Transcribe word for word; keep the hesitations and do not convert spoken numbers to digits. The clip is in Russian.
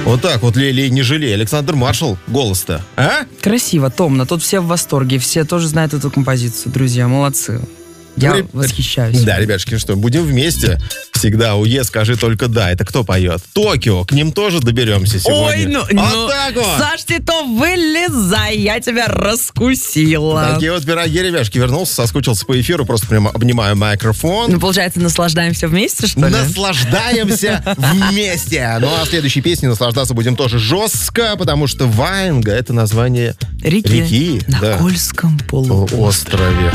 Вот так вот, Лили, не жалей. Александр Маршал, голос-то. А? Красиво, томно. Тут все в восторге. Все тоже знают эту композицию. Друзья, молодцы. Я Ну, восхищаюсь. Да, ребятушки, что, будем вместе? Всегда УЕ, скажи только да. Это кто поет? Токио. К ним тоже доберемся сегодня. Ой, ну, вот ну так вот. Саш, ты то вылезай, я тебя раскусила. Такие вот пироги, ребятушки. Вернулся, соскучился по эфиру. Просто прямо обнимаю микрофон. Ну, получается, наслаждаемся вместе, что ли? Наслаждаемся вместе. Ну, а следующей песней наслаждаться будем тоже жестко, потому что Ваенга — это название Реки. реки На да. Кольском полуострове. острове.